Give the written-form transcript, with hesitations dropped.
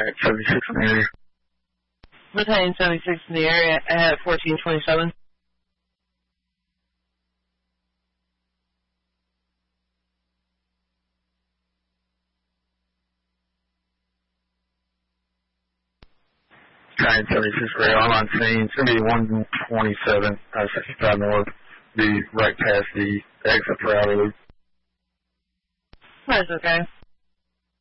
Battalion 76 in the area. Battalion 76 in the area at 1427. Battalion 76 Ray, I'm on scene. It's going to be 127, 65 north. Be right past the exit for Outer Loop. That's okay.